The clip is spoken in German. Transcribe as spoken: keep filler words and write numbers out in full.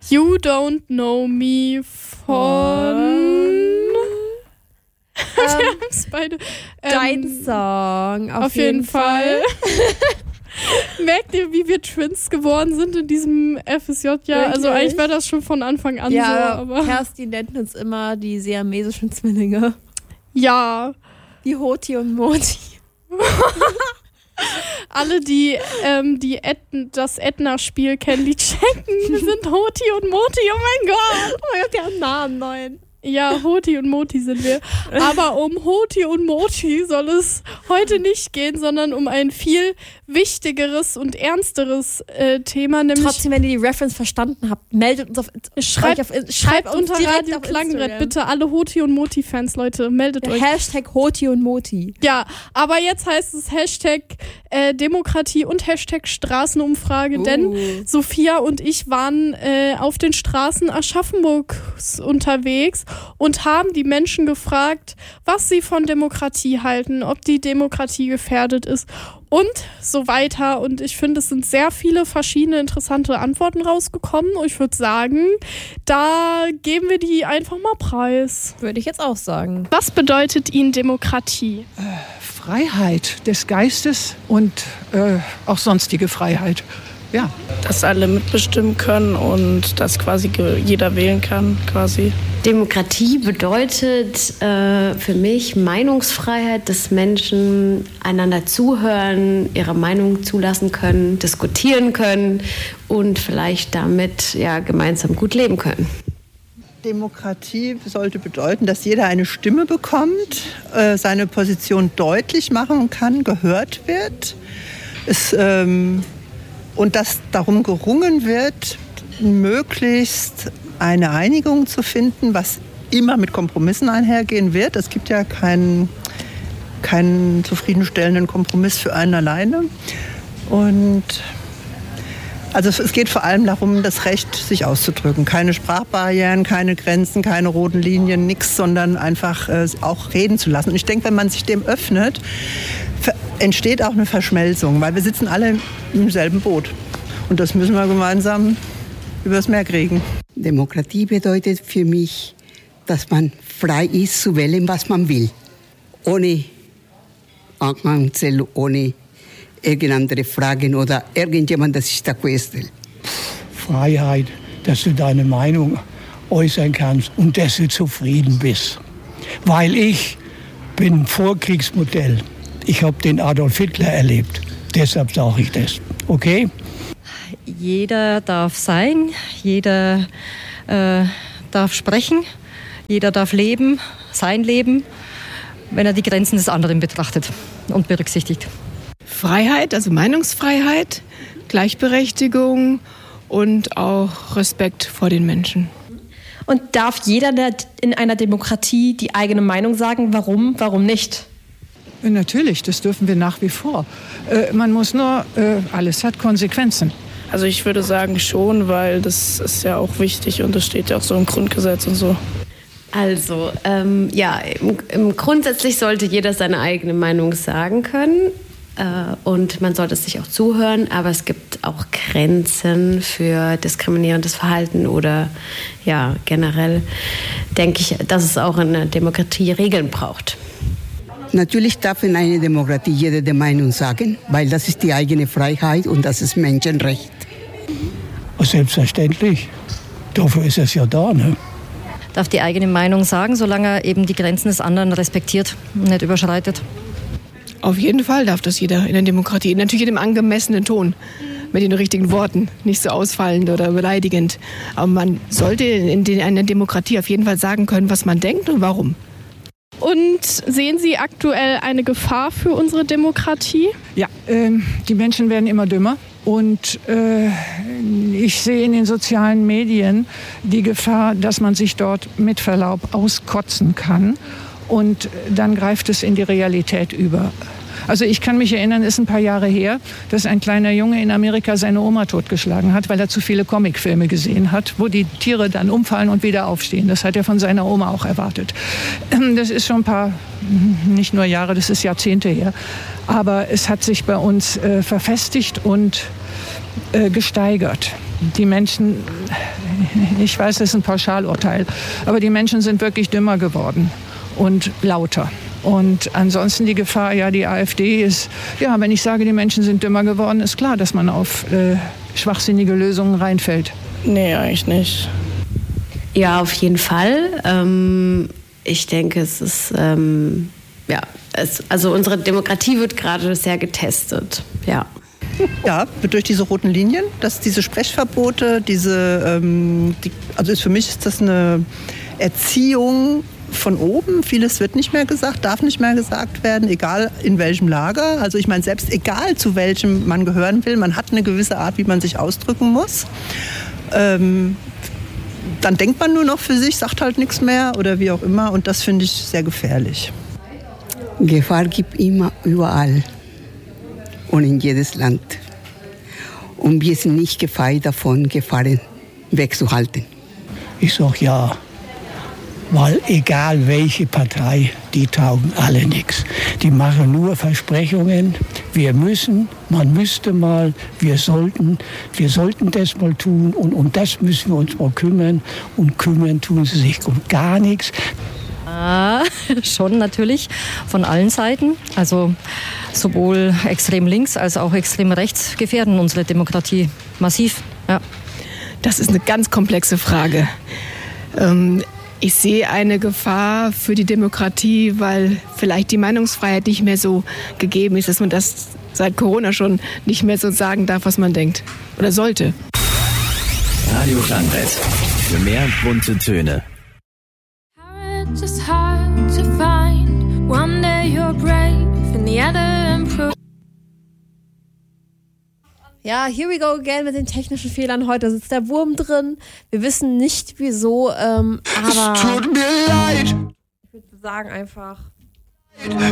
You Don't Know Me von... Wir ähm, haben es beide. Ähm, Dein Song, auf, auf jeden, jeden Fall. Fall. Merkt ihr, wie wir Twins geworden sind in diesem F S J? Ja, also eigentlich war das schon von Anfang an ja, so. Aber Kerstin nennt uns immer die siamesischen Zwillinge. Ja. Die Hoti und Moti. Alle, die, ähm, die Et- das Edna-Spiel kennen, die checken, wir sind Hoti und Moti, oh mein Gott. Oh mein Gott, die haben Namen neuen. Ja, Hoti und Moti sind wir. Aber um Hoti und Moti soll es heute nicht gehen, sondern um ein viel wichtigeres und ernsteres äh, Thema. Nämlich Trotzdem, wenn ihr die Reference verstanden habt, meldet uns auf, schreibt, auf schreibt, schreibt schreibt unter Radio Klangbrett bitte alle Hoti und Moti-Fans, Leute, meldet Der euch. Hashtag Hoti und Moti. Ja, aber jetzt heißt es Hashtag äh, Demokratie und Hashtag Straßenumfrage, Uh. denn Sophia und ich waren äh, auf den Straßen Aschaffenburgs unterwegs und haben die Menschen gefragt, was sie von Demokratie halten, ob die Demokratie gefährdet ist und so weiter. Und ich finde, es sind sehr viele verschiedene interessante Antworten rausgekommen. Und ich würde sagen, da geben wir die einfach mal preis. Würde ich jetzt auch sagen. Was bedeutet Ihnen Demokratie? Äh, Freiheit des Geistes und äh, auch sonstige Freiheit. Ja. Dass alle mitbestimmen können und dass quasi jeder wählen kann, quasi. Demokratie bedeutet äh, für mich Meinungsfreiheit, dass Menschen einander zuhören, ihre Meinung zulassen können, diskutieren können und vielleicht damit ja gemeinsam gut leben können. Demokratie sollte bedeuten, dass jeder eine Stimme bekommt, äh, seine Position deutlich machen kann, gehört wird. Es, ähm, und dass darum gerungen wird, möglichst eine Einigung zu finden, was immer mit Kompromissen einhergehen wird. Es gibt ja keinen, keinen zufriedenstellenden Kompromiss für einen alleine. Und also es geht vor allem darum, das Recht, sich auszudrücken. Keine Sprachbarrieren, keine Grenzen, keine roten Linien, nichts, sondern einfach äh, auch reden zu lassen. Und ich denke, wenn man sich dem öffnet, entsteht auch eine Verschmelzung, weil wir sitzen alle im selben Boot. Und das müssen wir gemeinsam übers Meer kriegen. Demokratie bedeutet für mich, dass man frei ist zu wählen, was man will. Ohne Anhang, ohne irgendeine andere Fragen oder irgendjemand, das sich da stellt. Freiheit, dass du deine Meinung äußern kannst und dass du zufrieden bist. Weil ich bin ein Vorkriegsmodell. Ich habe den Adolf Hitler erlebt. Deshalb sage ich das. Okay? Jeder darf sein, jeder äh, darf sprechen, jeder darf leben, sein Leben, wenn er die Grenzen des anderen betrachtet und berücksichtigt. Freiheit, also Meinungsfreiheit, Gleichberechtigung und auch Respekt vor den Menschen. Und darf jeder in einer Demokratie die eigene Meinung sagen? Warum, warum nicht? Natürlich, das dürfen wir nach wie vor. Äh, man muss nur, äh, alles hat Konsequenzen. Also ich würde sagen schon, weil das ist ja auch wichtig und das steht ja auch so im Grundgesetz und so. Also, ähm, ja, im, im grundsätzlich sollte jeder seine eigene Meinung sagen können. Und man sollte sich auch zuhören, aber es gibt auch Grenzen für diskriminierendes Verhalten oder ja, generell denke ich, dass es auch in einer Demokratie Regeln braucht. Natürlich darf in einer Demokratie jeder die Meinung sagen, weil das ist die eigene Freiheit und das ist Menschenrecht. Selbstverständlich. Dafür ist es ja da, ne? Darf die eigene Meinung sagen, solange er eben die Grenzen des anderen respektiert und nicht überschreitet. Auf jeden Fall darf das jeder in der Demokratie. Natürlich in dem angemessenen Ton, mit den richtigen Worten, nicht so ausfallend oder beleidigend. Aber man sollte in einer Demokratie auf jeden Fall sagen können, was man denkt und warum. Und sehen Sie aktuell eine Gefahr für unsere Demokratie? Ja, äh, die Menschen werden immer dümmer. Und äh, ich sehe in den sozialen Medien die Gefahr, dass man sich dort mit Verlaub auskotzen kann. Und dann greift es in die Realität über. Also ich kann mich erinnern, ist ein paar Jahre her, dass ein kleiner Junge in Amerika seine Oma totgeschlagen hat, weil er zu viele Comicfilme gesehen hat, wo die Tiere dann umfallen und wieder aufstehen. Das hat er von seiner Oma auch erwartet. Das ist schon ein paar, nicht nur Jahre, das ist Jahrzehnte her. Aber es hat sich bei uns äh, verfestigt und äh, gesteigert. Die Menschen ich weiß, das ist ein Pauschalurteil, aber die Menschen sind wirklich dümmer geworden und lauter. Und ansonsten die Gefahr, ja, die AfD ist, ja, wenn ich sage, die Menschen sind dümmer geworden, ist klar, dass man auf äh, schwachsinnige Lösungen reinfällt. Nee, eigentlich nicht. Ja, auf jeden Fall. Ähm, ich denke, es ist, ähm, ja, es, also unsere Demokratie wird gerade sehr getestet, ja. Ja, durch diese roten Linien, dass diese Sprechverbote, diese, ähm, die, also ist für mich ist das eine Erziehung von oben. Vieles wird nicht mehr gesagt, darf nicht mehr gesagt werden, egal in welchem Lager. Also ich meine, selbst egal zu welchem man gehören will, man hat eine gewisse Art, wie man sich ausdrücken muss. Ähm, dann denkt man nur noch für sich, sagt halt nichts mehr oder wie auch immer. Und das finde ich sehr gefährlich. Gefahr gibt immer überall und in jedes Land. Und wir sind nicht gefeit davon, Gefahren wegzuhalten. Ich sage ja, weil egal welche Partei, die taugen alle nichts. Die machen nur Versprechungen. Wir müssen, man müsste mal, wir sollten, wir sollten das mal tun und um das müssen wir uns mal kümmern. Und kümmern tun sie sich um gar nichts. Ah, schon natürlich von allen Seiten. Also sowohl extrem links als auch extrem rechts gefährden unsere Demokratie massiv. Ja. Das ist eine ganz komplexe Frage. Ähm, ich sehe eine Gefahr für die Demokratie, weil vielleicht die Meinungsfreiheit nicht mehr so gegeben ist, dass man das seit Corona schon nicht mehr so sagen darf, was man denkt oder sollte. Radio Klangbrett. Für mehr bunte Töne. Just hard to find. One day you're brave and the other improve. Ja, here we go again mit den technischen Fehlern. Heute sitzt der Wurm drin. Wir wissen nicht wieso, ähm, aber es tut mir leid. Ich würde sagen einfach.